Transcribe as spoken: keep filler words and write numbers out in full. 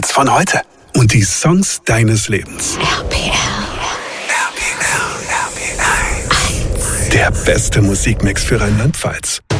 Radiohits von heute und die Songs deines Lebens. R P L. R P L, R P L. Der beste Musikmix für Rheinland-Pfalz.